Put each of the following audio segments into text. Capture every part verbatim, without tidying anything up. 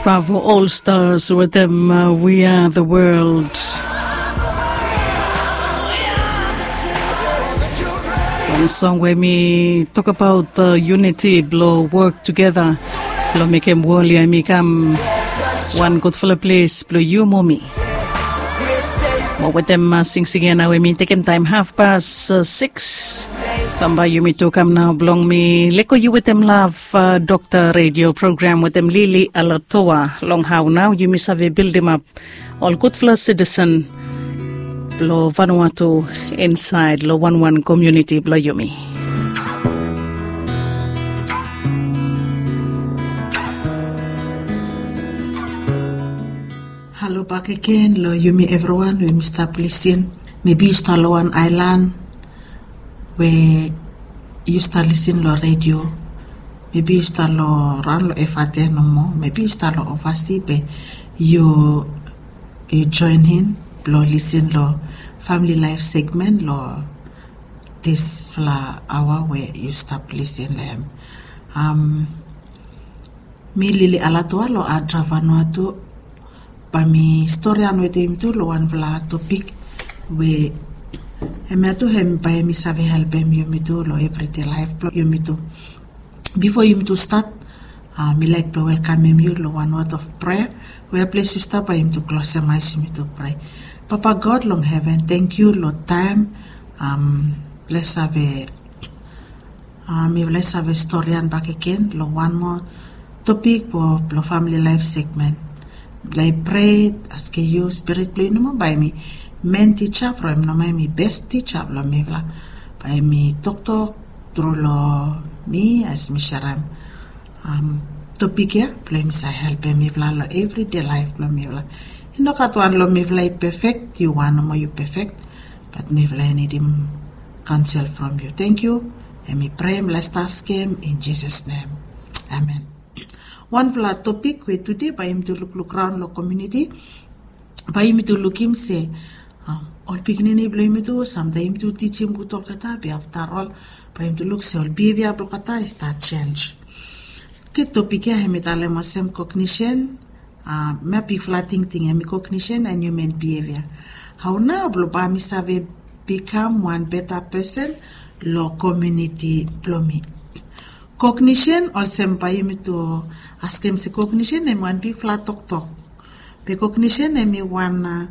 Bravo All Stars with them, uh, We Are the World. One song where me talk about the unity, blow work together, blow make him worldly, I make him one good for a place, blow you mommy. Well, with them uh, sing again now, we me taking time half past uh, six. Bamba you me to come now, belong me. Leko you with them love uh, Doctor Radio program with them Lily Alatoa. Long how now you miss have a build them up. All good for citizen. Blow Vanuatu inside Lo One One community blow you me. Hello back again, lo yumi everyone, we Mister Listen. Maybe you start lo one island where you start listen lo radio. Maybe you start lo run lo F A T no more. Maybe you start lo overseas, but you you join in lo listen lo family life segment lo this la hour where you start listen them. Um, mi Lili Alatoa lo adra Vanuatu. Mi story anu ete imtu lo wan vla topic we ematu hem by mi save help em yumitu lo everyday life lo yumitu. Before yumitu start, uh, me like to welcome you lo one word of prayer. We are pleased to start by him to close my eyes to pray. Papa God long heaven, thank you Lord time. Um, let's have a um, let's have a story and back again. Lo one more topic for lo family life segment. I pray, ask you, Spirit, play no more by me. Men teacher, from no my best teacher, lo me vla. By me, talk talk, through lo me as me sharam. Um, topic ya, play me say help me vla lo everyday life, lo me vla. You know, kat one lo me vla perfect, you want no more you perfect, but me vla need him counsel from you. Thank you, and me pray, let's ask him in Jesus' name. Amen. One flat topic we today by him to look look around the community. By him to look him say, um, all beginning blame to sometimes to teach him good talkata be after all. By him to look say all behavior blokata is that change. Ke topic ya him itale masem cognition, uh, me big flatting thing him cognition and human behavior. How now bloba mi save become one better person lo community plomi. Cognition also by him to ask him say cognition and one big flat talk talk. The cognition and me one uh,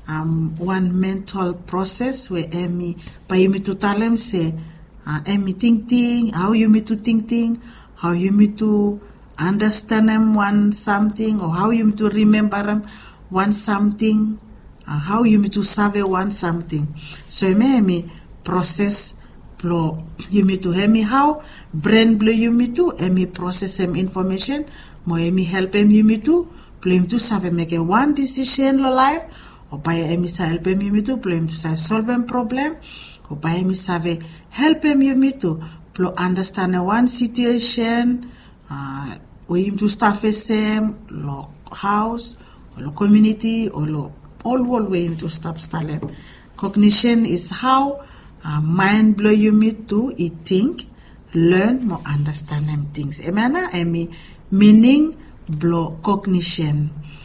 um one mental process where me by him to tell him say uh me think thing, how you me to think thing, how you me to understand them one something or how you me to remember them one something, uh, how you me to serve one something. So me me process blow you me to me how brain blow you me to and me process some information mo me help him you me to play him to save make a one decision lo life or by me help him you me to play him to solve a problem or by me save help him you me to blow understand a one situation uh we him to staff the same lo house or lo community or lo all world way him to stop stalling. Cognition is how Uh, mind blow you me to it think, learn more understand them things. Emana emi meaning blow cognition.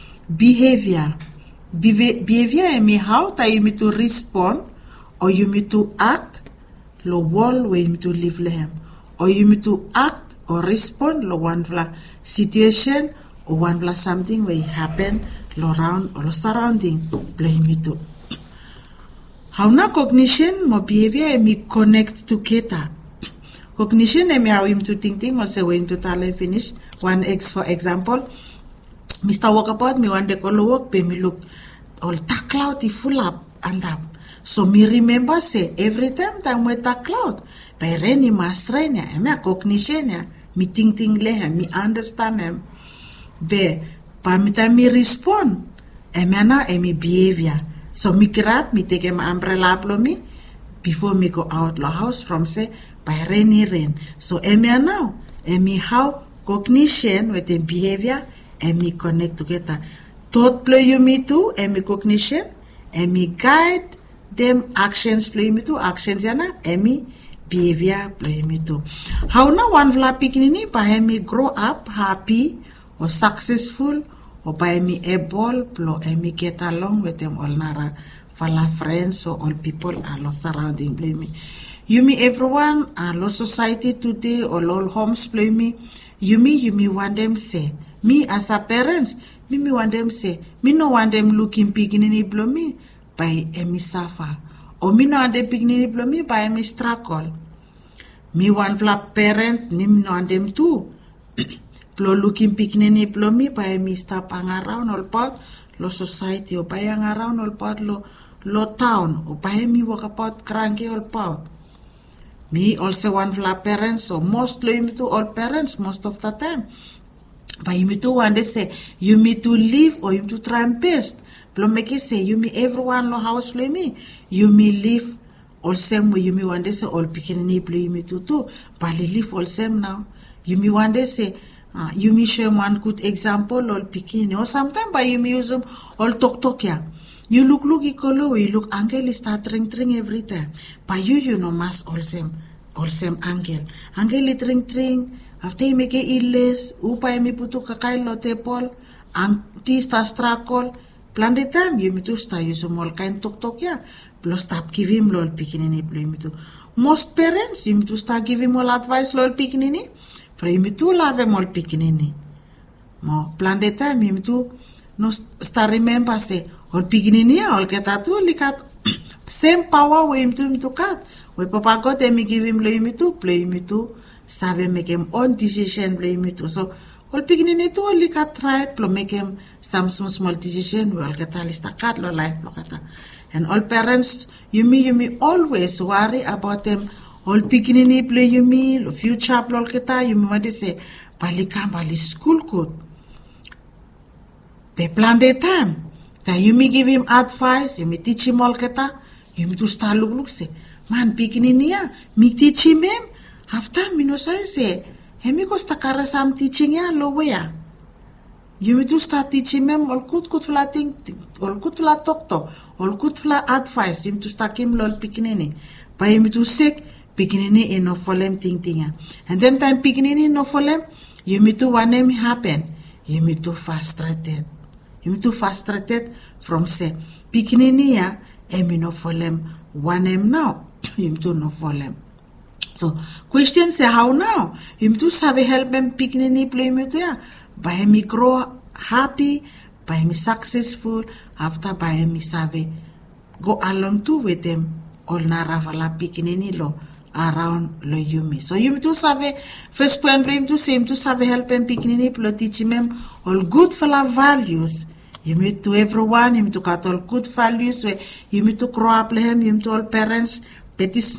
Behavior. Beve- behavior emi how ta you me to respond or you me to act lo wall where you me to live lehem. Or you me to act or respond lo one vla situation or one vla something where it happen lo around or lo surrounding blow me to. How na cognition mo behavior e me connect together. Cognition e me how him to think thing also when to tell finish. One X for example, Mister Walk about me one day call work be me look all that cloud is full up and up. So me remember say every time time we that cloud by rainy mas rain ya me cognition ya me think thing le me understand them. Be pa me time me respond e me na e me behavior. So me grab, me take my umbrella below me before me go out the house from say by rainy rain. So emi now, emi how cognition with the behavior, emi connect together. Thought play you me too, emi cognition, emi guide them actions play me too, actions yana, emi behavior play me too. How now one vla pikinini by emi grow up happy or successful o pa emi able plo emi get along with them all nara fala friends or all people are surrounding play me. You me everyone are society today or all homes play me. You me you me want them say me as a parent me me want them say me no want them looking piginini blow me by emi suffer or me no want them piginini blow me by emi struggle. Me want fla parent me no want them too. Plo looking piginini blow me by emi stop hang around all part lo society or by hang around all part lo lo town or by emi walk about cranky all part. Me also want fla parents, so mostly me to all parents most of the time. But you me to want to say you me to live or you me to try and best. But make it say you me everyone lo house play me. You me live all same way you me want to say all picking play you me to too. But you live all same now. You me want to say uh, you me show one good example all picking or sometimes by you me use them all talk talk yeah. You look look equal, you look angle is start ring ring every time. But you you know mass all same all same angle. Angle it ring ring. After you make a illness, upa mi putu kakai lo tepol, ang ti sta struggle. Plan the time you me to sta use all kind tok tok ya. Plus stop give him lol pikinini play me to. Most parents you me to start give him all advice lol pikinini. For you me to love him all pikinini. Mo plan the time you me to no start remember say. All piginini all get at all likat same power we him to him to cut. We papa got him give him play me to play me to save make him own decision play me to. So all piginini to all likat try it plo make him some small small decision we all get at least a cut lo life lo kata. And all parents you me you me always worry about them. All piginini play you me lo future plo keta you me what they say balika bali school code. Pe plan the time. Then you me give him advice, you me teach him all keta, you me to start look look say, man pikinini ya, me teach him him. After me no say say, he me ko sta kara sam teaching ya lo we ya. You me to start teaching him all good good fla thing, all good fla talk talk, all good fla advice, you me to start him lol pikinini. But you me to sick pikinini in no folem thing thing ya. And then time pikinini no folem, you me to want him happen, you me to frustrated. You too frustrated from say pikinini ya emi no folem one em now you too no folem. So question say how now you too save help them pikinini play me to ya by me grow happy by me successful after by me save go along too with them all nara vala pikinini lo around lo yumi. So you too save first point blame to say him to save help them pikinini plo teach him all good fella values. You meet to everyone, you meet to cut all good values, you meet to grow up him, you meet to all parents, but this